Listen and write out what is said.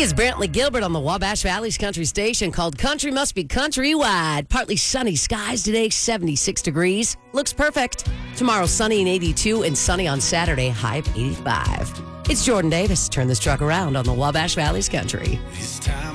Hey, it's Brantley Gilbert on the Wabash Valley's country station called Country Must Be Countrywide. Partly sunny skies today, 76 degrees. Looks perfect. Tomorrow, sunny and 82 and sunny on Saturday, high of 85. It's Jordan Davis. Turn this truck around on the Wabash Valley's country.